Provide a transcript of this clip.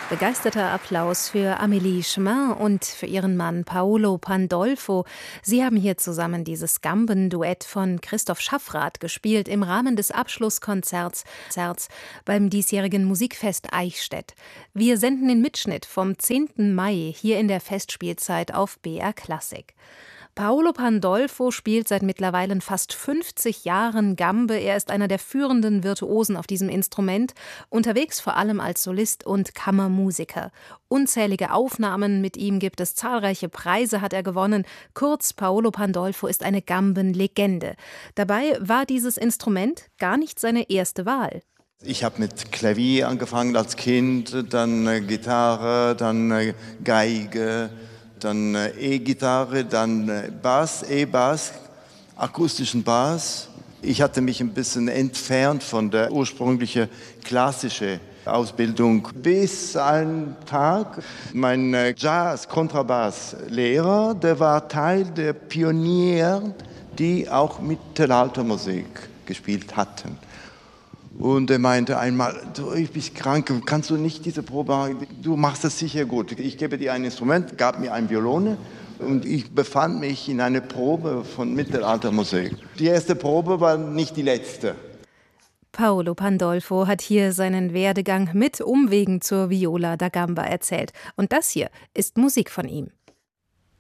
Begeisterter Applaus für Amélie Chemin und für ihren Mann Paolo Pandolfo. Sie haben hier zusammen dieses Gamben-Duett von Christoph Schaffrath gespielt im Rahmen des Abschlusskonzerts beim diesjährigen Musikfest Eichstätt. Wir senden den Mitschnitt vom 10. Mai hier in der Festspielzeit auf BR Klassik. Paolo Pandolfo spielt seit mittlerweile fast 50 Jahren Gambe. Er ist einer der führenden Virtuosen auf diesem Instrument, unterwegs vor allem als Solist und Kammermusiker. Unzählige Aufnahmen mit ihm gibt es, zahlreiche Preise hat er gewonnen. Kurz, Paolo Pandolfo ist eine Gamben-Legende. Dabei war dieses Instrument gar nicht seine erste Wahl. Ich habe mit Klavier angefangen als Kind, dann Gitarre, dann Geige, dann E-Gitarre, dann Bass, E-Bass, akustischen Bass. Ich hatte mich ein bisschen entfernt von der ursprünglichen klassischen Ausbildung. Bis ein Tag, mein Jazz-Kontrabass-Lehrer, der war Teil der Pioniere, die auch Mittelaltermusik gespielt hatten. Und er meinte einmal, du, ich bin krank, kannst du nicht diese Probe machen? Du machst das sicher gut. Ich gebe dir ein Instrument, gab mir ein Violone und ich befand mich in einer Probe von Mittelaltermusik. Die erste Probe war nicht die letzte. Paolo Pandolfo hat hier seinen Werdegang mit Umwegen zur Viola da Gamba erzählt. Und das hier ist Musik von ihm.